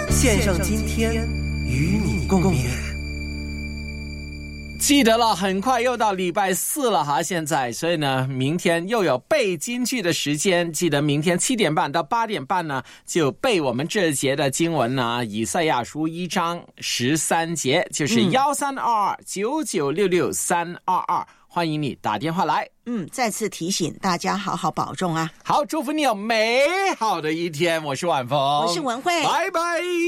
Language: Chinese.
献上今天与你共勉。 记得了，很快又到礼拜四了哈，现在，所以呢，明天又有背金句的时间。记得明天7点半到8点半呢，就背我们这节的经文呢，以赛亚书1章13节，就是13229966-322，欢迎你打电话来。 再次提醒大家好好保重啊！ 好，祝福你有美好的一天。我是婉峰， 我是文慧， 拜拜。